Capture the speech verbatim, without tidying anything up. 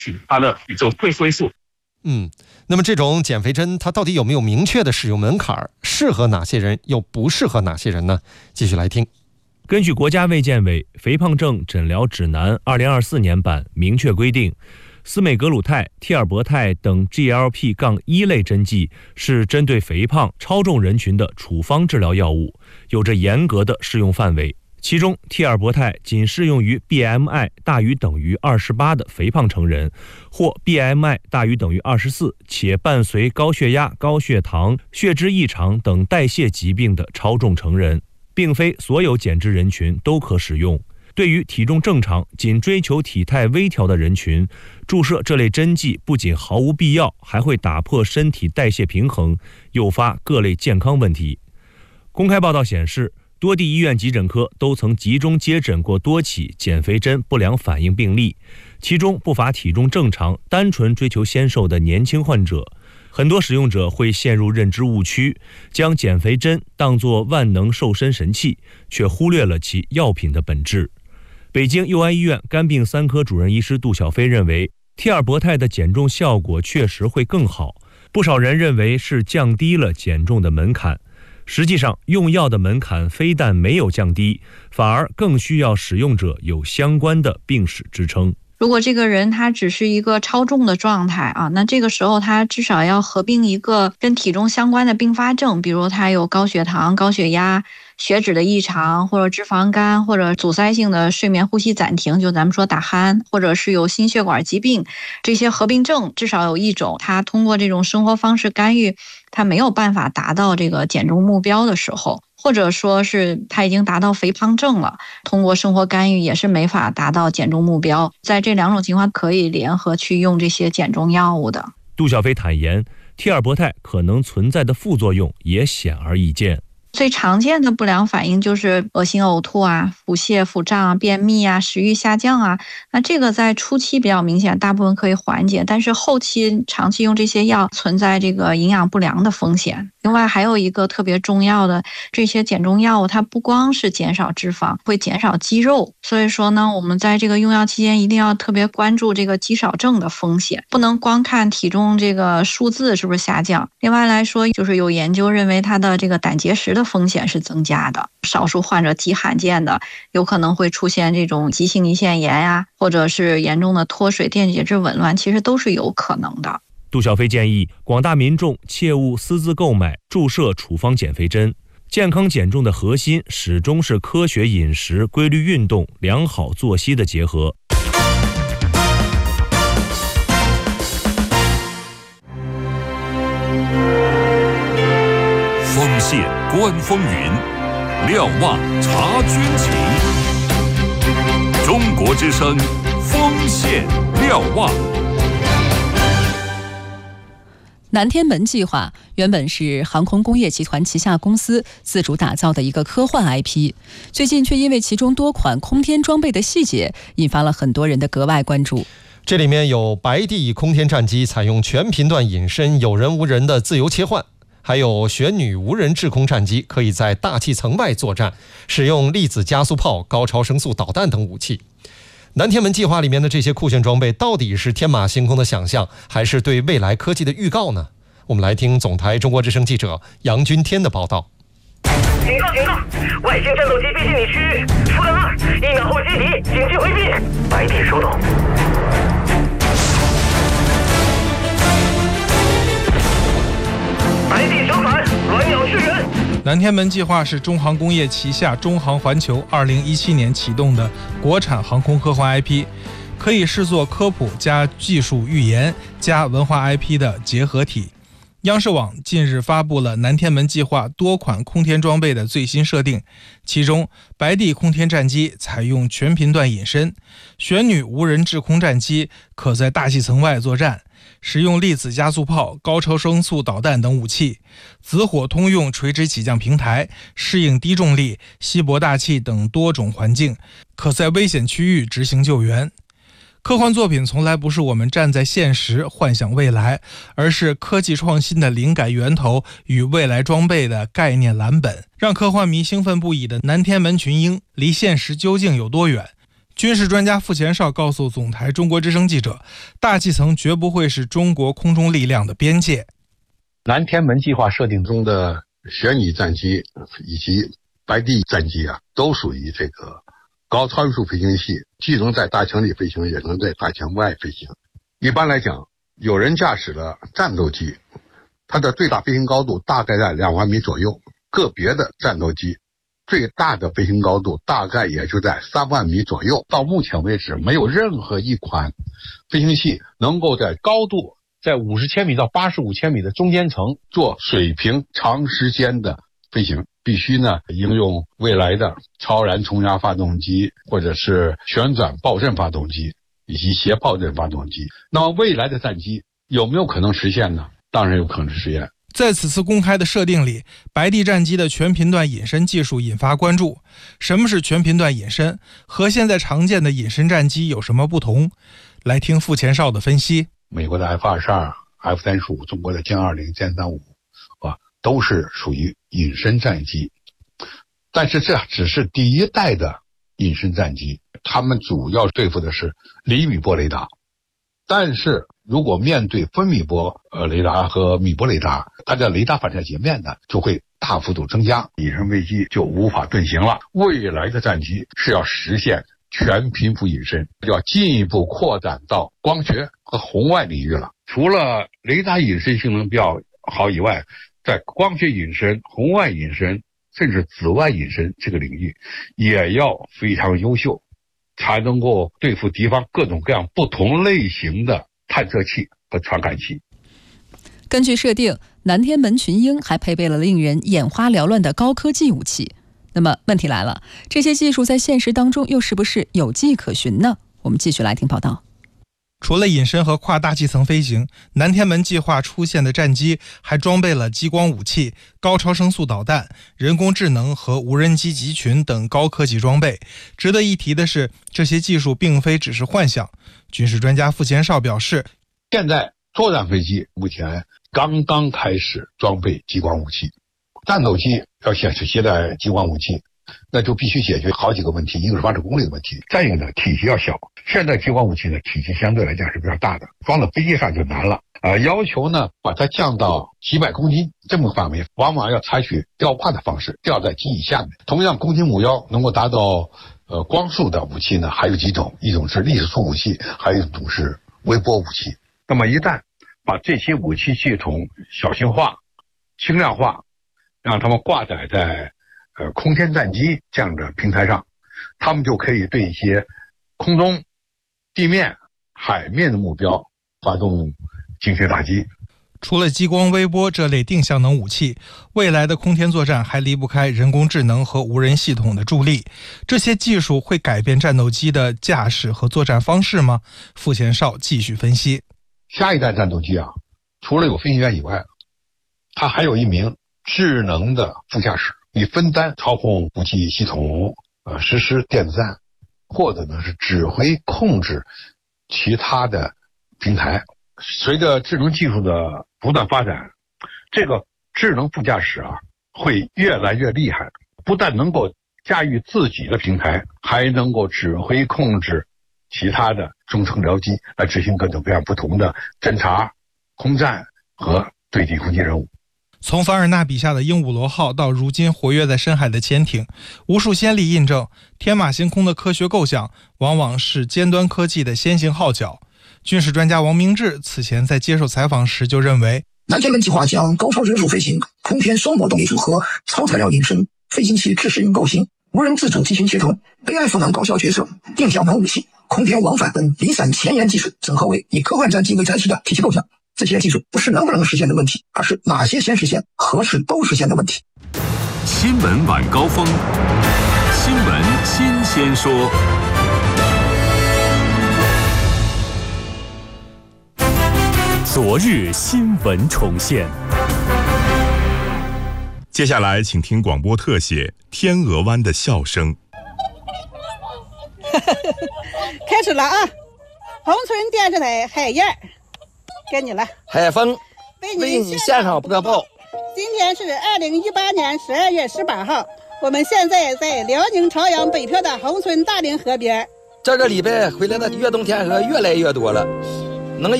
它的这种会归宿。 嗯，那么这种减肥针它到底有没有明确的使用门槛？适合哪些人，又不适合哪些人呢？继续来听。 根据国家卫健委《肥胖症诊疗指南》二零二四年版明确规定，司美格鲁肽、替尔博肽等 G L P 一 类针剂是针对肥胖、超重人群的处方治疗药物，有着严格的适用范围。其中，替尔博肽仅适用于 B M I 大于等于二十八的肥胖成人，或 B M I 大于等于二十四且伴随高血压、高血糖、血脂异常等代谢疾病的超重成人，并非所有减脂人群都可使用。对于体重正常、仅追求体态微调的人群，注射这类针剂不仅毫无必要，还会打破身体代谢平衡，诱发各类健康问题。公开报道显示，多地医院急诊科都曾集中接诊过多起减肥针不良反应病例，其中不乏体重正常、单纯追求纤瘦的年轻患者。很多使用者会陷入认知误区，将减肥针当作万能瘦身神器，却忽略了其药品的本质。北京佑安医院肝病三科主任医师杜小飞认为，替尔博肽的减重效果确实会更好，不少人认为是降低了减重的门槛。实际上，用药的门槛非但没有降低，反而更需要使用者有相关的病史支撑。 如果这个人他只是一个超重的状态啊，那这个时候他至少要合并一个跟体重相关的并发症，比如他有高血糖、高血压、血脂的异常，或者脂肪肝，或者阻塞性的睡眠呼吸暂停，就咱们说打鼾，或者是有心血管疾病，这些合并症至少有一种，他通过这种生活方式干预，他没有办法达到这个减重目标的时候，或者说是他已经达到肥胖症了，通过生活干预也是没法达到减重目标，在这两种情况可以联合去用这些减重药物的。 杜小飞坦言，替尔博肽可能存在的副作用也显而易见。 最常见的不良反应就是恶心呕吐啊、腹泻、腹胀啊、便秘啊、食欲下降啊。那这个在初期比较明显，大部分可以缓解，但是后期长期用这些药存在这个营养不良的风险。另外还有一个特别重要的，这些减重药物它不光是减少脂肪，会减少肌肉。所以说呢，我们在这个用药期间一定要特别关注这个肌少症的风险，不能光看体重这个数字是不是下降。另外来说，就是有研究认为它的这个胆结石的风险是增加的，少数患者极罕见的有可能会出现这种急性胰腺炎呀、啊，或者是严重的脱水、电解质紊乱，其实都是有可能的。 杜小飞建议广大民众切勿私自购买、注射处方减肥针。健康减重的核心始终是科学饮食、规律运动、良好作息的结合。 锋线观风云，瞭望察军情。中国之声，锋线瞭望。 南天门计划原本是航空工业集团旗下公司自主打造的一个科幻 I P， 最近却因为其中多款空天装备的细节，引发了很多人的格外关注。 这里面有白帝空天战机采用全频段隐身、有人无人的自由切换，还有玄女无人制空战机可以在大气层外作战，使用粒子加速炮、高超声速导弹等武器。南天门计划里面的这些酷炫装备到底是天马行空的想象，还是对未来科技的预告呢？我们来听总台中国之声记者杨军天的报道。 警告警告！外星战斗机逼近你区域，福等二，一秒后击敌，警惕回避。白帝收到。白帝折返，鸾鸟支援。 南天门计划是中航工业旗下中航环球二零一七年启动的国产航空科幻 I P， 可以视作科普加技术预言加文化 I P 的结合体。央视网近日发布了南天门计划多款空天装备的最新设定，其中白帝空天战机采用全频段隐身，玄女无人制空战机可在大气层外作战，使用粒子加速炮、高超声速导弹等武器，紫火通用垂直起降平台，适应低重力、稀薄大气等多种环境，可在危险区域执行救援。科幻作品从来不是我们站在现实幻想未来，而是科技创新的灵感源头与未来装备的概念蓝本。让科幻迷兴奋不已的南天门群英离现实究竟有多远？ 军事专家傅前绍告诉总台中国之声记者，大气层绝不会是中国空中力量的边界。 南天门计划设定中的旋翼战机以及白帝战机啊，都属于这个高超音速飞行器，既能在大气里飞行，也能在大气外飞行。一般来讲，有人驾驶的战斗机，它的最大飞行高度大概在两万米左右，个别的战斗机最大的飞行高度大概也就在三万米左右。到目前为止，没有任何一款飞行器能够在高度在五十千米到八十五千米的中间层做水平长时间的飞行，必须呢应用未来的超燃冲压发动机，或者是旋转爆震发动机以及斜爆震发动机。那么未来的战机有没有可能实现呢？当然有可能实现。 在此次公开的设定里，白帝战机的全频段隐身技术引发关注。什么是全频段隐身？和现在常见的隐身战机有什么不同？来听傅前绍的分析。 美国的 F 二十二、F 三十五，中国的歼二零、歼三五啊，都是属于隐身战机。但是这只是第一代的隐身战机，他们主要对付的是厘米波雷达。但是如果面对分米波呃雷达和米波雷达，它的雷达反射截面呢就会大幅度增加，隐身飞机就无法遁形了。未来的战机是要实现全频幅隐身，要进一步扩展到光学和红外领域了。除了雷达隐身性能比较好以外，在光学隐身、红外隐身甚至紫外隐身这个领域也要非常优秀，才能够对付敌方各种各样不同类型的探测器和传感器。 根据设定，南天门群英还配备了令人眼花缭乱的高科技武器。那么问题来了，这些技术在现实当中又是不是有迹可循呢？我们继续来听报道。 除了隐身和跨大气层飞行，南天门计划出现的战机还装备了激光武器、高超声速导弹、人工智能和无人机集群等高科技装备。值得一提的是，这些技术并非只是幻想。军事专家傅前绍表示， 现在作战飞机目前刚刚开始装备激光武器，战斗机要显示携带激光武器，那就必须解决好几个问题，一个是发射功率的问题，再一个呢体积要小。现在激光武器呢体积相对来讲是比较大的，装到飞机上就难了。呃，要求呢把它降到几百公斤这么个范围，往往要采取吊挂的方式，吊在机翼下面。同样，攻击目标能够达到呃光速的武器呢还有几种，一种是粒子束武器，还有一种是微波武器。那么一旦把这些武器系统小型化、轻量化，让他们挂载在呃空天战机这样的平台上，他们就可以对一些空中、地面、海面的目标发动精确打击。 除了激光、微波这类定向能武器，未来的空天作战还离不开人工智能和无人系统的助力。这些技术会改变战斗机的驾驶和作战方式吗？傅前绍继续分析。 下一代战斗机啊，除了有飞行员以外，它还有一名智能的副驾驶，以分担操控武器系统，呃，实施电子战，或者呢是指挥控制其他的平台。随着智能技术的不断发展，这个智能副驾驶啊会越来越厉害，不但能够驾驭自己的平台，还能够指挥控制其他的中程僚机来执行各种各样不同的侦察、空战和对地空袭任务。 从凡尔纳笔下的鹦鹉螺号到如今活跃在深海的潜艇，无数先例印证，天马行空的科学构想往往是尖端科技的先行号角。军事专家王明志此前在接受采访时就认为， 南天门计划将高超声速飞行、空天双模动力组合、超材料隐身、飞行器自适应构型、无人自主集群协同、A I 赋能高效决策、定向能武器、空天往返等离散前沿技术整合为以科幻战机为载体的体系构想。这些技术不是能不能实现的问题，而是哪些先实现、何时都实现的问题。 新闻晚高峰，新闻新鲜说。 昨日新闻重现。 接下来，请听广播特写《天鹅湾的笑声》。 开始了啊！红村电视台海燕，该你了。 海峰， 为你献上播报。 今天是二零一八年十二月十八号，我们现在在辽宁朝阳北漂的红村大凌河边。 这个礼拜回来的越冬天鹅越来越多了。